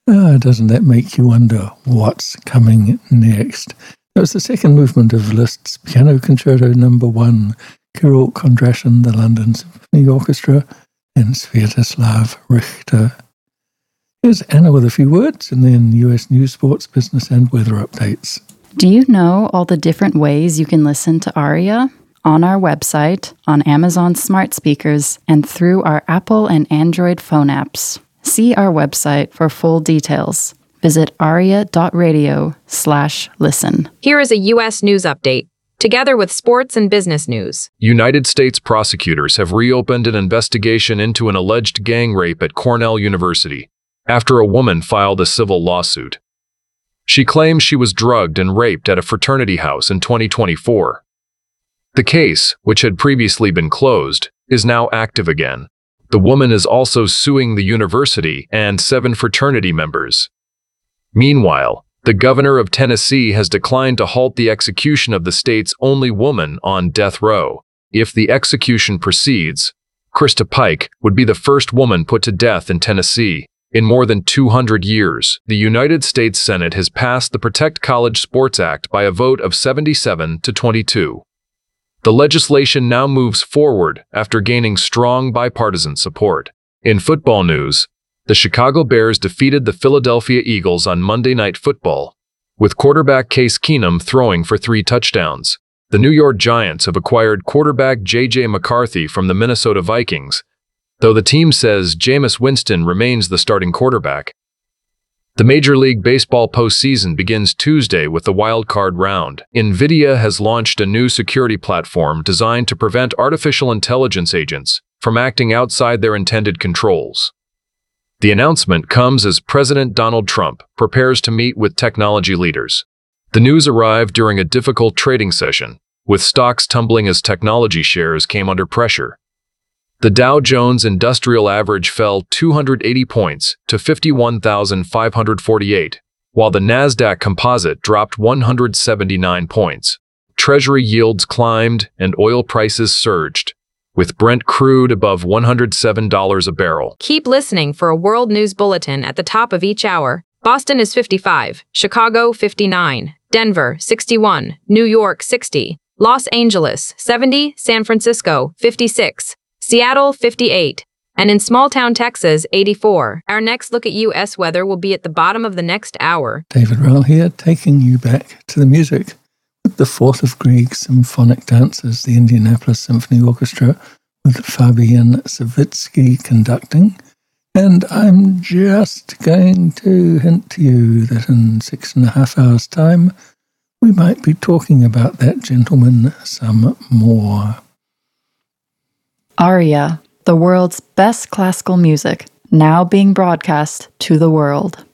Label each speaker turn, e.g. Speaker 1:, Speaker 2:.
Speaker 1: Doesn't that make you wonder what's coming next? It was the second movement of Liszt's Piano Concerto No. 1, Kirill Kondrashin, the London Symphony Orchestra, and Sviatoslav Richter. Here's Anna with a few words, and then US news, sports, business, and weather updates.
Speaker 2: Do you know all the different ways you can listen to ARIA? On our website, on Amazon smart speakers, and through our Apple and Android phone apps. See our website for full details. Visit aria.radio/listen.
Speaker 3: Here is a U.S. news update, together with sports and business news.
Speaker 4: United States prosecutors have reopened an investigation into an alleged gang rape at Cornell University after a woman filed a civil lawsuit. She claims she was drugged and raped at a fraternity house in 2024. The case, which had previously been closed, is now active again. The woman is also suing the university and 7 fraternity members. Meanwhile, the governor of Tennessee has declined to halt the execution of the state's only woman on death row. If the execution proceeds, Krista Pike would be the first woman put to death in Tennessee. In more than 200 years, the United States Senate has passed the Protect College Sports Act by a vote of 77 to 22. The legislation now moves forward after gaining strong bipartisan support. In football news, the Chicago Bears defeated the Philadelphia Eagles on Monday Night Football, with quarterback Case Keenum throwing for 3 touchdowns. The New York Giants have acquired quarterback J.J. McCarthy from the Minnesota Vikings, though the team says Jameis Winston remains the starting quarterback. The Major League Baseball postseason begins Tuesday with the wild card round. NVIDIA has launched a new security platform designed to prevent artificial intelligence agents from acting outside their intended controls. The announcement comes as President Donald Trump prepares to meet with technology leaders. The news arrived during a difficult trading session, with stocks tumbling as technology shares came under pressure. The Dow Jones Industrial Average fell 280 points to 51,548, while the Nasdaq Composite dropped 179 points. Treasury yields climbed and oil prices surged, with Brent crude above $107 a barrel.
Speaker 3: Keep listening for a world news bulletin at the top of each hour. Boston is 55, Chicago 59, Denver 61, New York 60, Los Angeles 70, San Francisco 56, Seattle 58, and in small-town Texas 84. Our next look at U.S. weather will be at the bottom of the next hour.
Speaker 1: David Rowell here, taking you back to the music with the Fourth of Grieg Symphonic Dancers, the Indianapolis Symphony Orchestra, with Fabian Savitsky conducting. And I'm just going to hint to you that in 6.5 hours' time, we might be talking about that gentleman some more.
Speaker 2: ARIA, the world's best classical music, now being broadcast to the world.